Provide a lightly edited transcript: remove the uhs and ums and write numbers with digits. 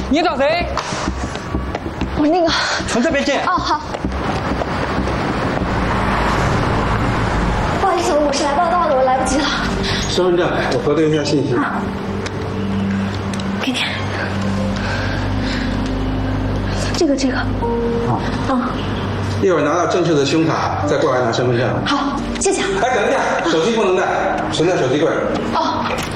你找谁？ 我那个从这边进。 哦，好。不好意思，我是来报道的，我来不及了。 身份证，我核对一下信息。 啊，给你。这个。啊。 一会儿拿到正确的胸卡，再过来拿身份证。 好，谢谢。 哎，等一下，手机不能带，存在手机柜。 哦。